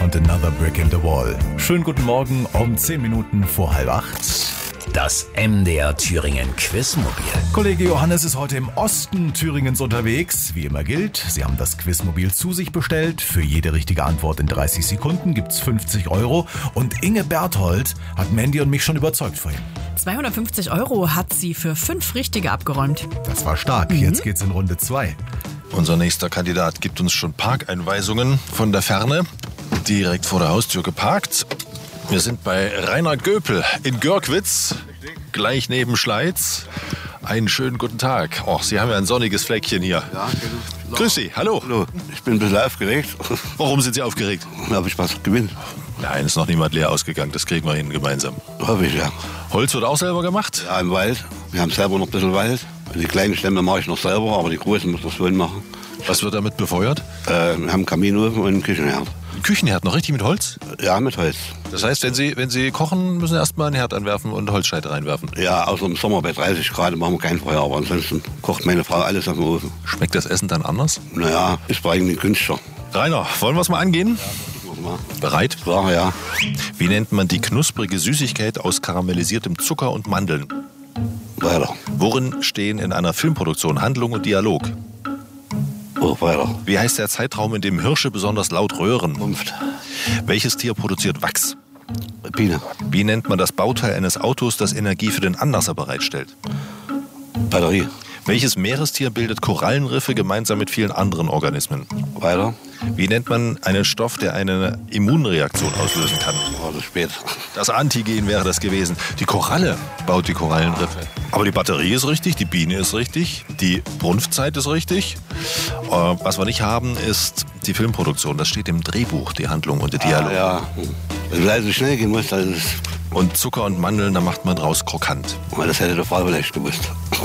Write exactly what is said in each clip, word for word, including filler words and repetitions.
und Another Brick in the Wall. Schönen guten Morgen um zehn Minuten vor halb acht. Das M D R Thüringen Quizmobil. Kollege Johannes ist heute im Osten Thüringens unterwegs. Wie immer gilt, Sie haben das Quizmobil zu sich bestellt. Für jede richtige Antwort in dreißig Sekunden gibt's fünfzig Euro. Und Inge Berthold hat Mandy und mich schon überzeugt vorhin. zweihundertfünfzig Euro hat sie für fünf Richtige abgeräumt. Das war stark. Mhm. Jetzt geht's in Runde zwei. Unser nächster Kandidat gibt uns schon Parkeinweisungen von der Ferne. Direkt vor der Haustür geparkt. Wir sind bei Rainer Göpel in Görkwitz, gleich neben Schleiz. Einen schönen guten Tag. Oh, Sie haben ja ein sonniges Fleckchen hier. Ja, genau. Grüß Sie, hallo. Hallo, ich bin ein bisschen aufgeregt. Warum sind Sie aufgeregt? Habe ich was gewinnen? Nein, ist noch niemand leer ausgegangen. Das kriegen wir hin gemeinsam. Hoffe ich, ja. Holz wird auch selber gemacht? Ja, im Wald. Wir haben selber noch ein bisschen Wald. Die kleinen Stämme mache ich noch selber, aber die großen muss das Sohn machen. Was wird damit befeuert? Äh, wir haben einen Kaminofen und einen Küchenherd. Ein Küchenherd, noch richtig mit Holz? Ja, mit Holz. Das heißt, wenn Sie, wenn Sie kochen, müssen Sie erstmal einen Herd anwerfen und Holzscheite reinwerfen? Ja, außer im Sommer bei dreißig Grad machen wir kein Feuer, aber ansonsten kocht meine Frau alles auf dem Ofen. Schmeckt das Essen dann anders? Naja, ist bei eigentlich günstiger. Rainer, wollen wir es mal angehen? Ja, Bereit? Ja, ja. Wie nennt man die knusprige Süßigkeit aus karamellisiertem Zucker und Mandeln? Weiter. Worin stehen in einer Filmproduktion Handlung und Dialog? Oh, weiter. Wie heißt der Zeitraum, in dem Hirsche besonders laut röhren? Rumpft. Welches Tier produziert Wachs? Biene. Wie nennt man das Bauteil eines Autos, das Energie für den Anlasser bereitstellt? Batterie. Welches Meerestier bildet Korallenriffe gemeinsam mit vielen anderen Organismen? Weiter. Wie nennt man einen Stoff, der eine Immunreaktion auslösen kann? Oh, das ist spät. Das Antigen wäre das gewesen. Die Koralle baut die Korallenriffe. Aber die Batterie ist richtig, die Biene ist richtig, die Brunftzeit ist richtig. Äh, was wir nicht haben, ist die Filmproduktion. Das steht im Drehbuch, die Handlung und der Dialog. Ah, ja. Wenn es also schnell gehen muss, dann ist es... Und Zucker und Mandeln, da macht man draus krokant. Das hätte der Frau vielleicht gewusst.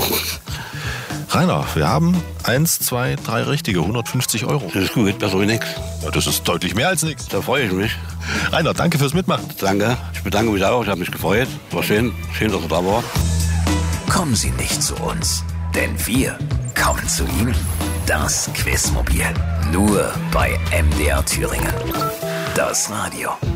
Rainer, wir haben eins, zwei, drei Richtige, hundertfünfzig Euro. Das ist gut, besser wie nichts. Ja, das ist deutlich mehr als nichts. Da freue ich mich. Rainer, danke fürs Mitmachen. Danke. Ich bedanke mich auch. Ich habe mich gefreut. War schön. Schön, dass ihr da wart. Kommen Sie nicht zu uns, denn wir kommen zu Ihnen. Das Quizmobil. Nur bei M D R Thüringen. Das Radio.